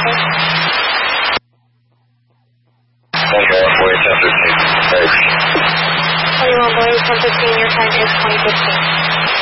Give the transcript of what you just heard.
Okay, Boy 1015. Thanks. 21 Boy 1015, your time is 2015.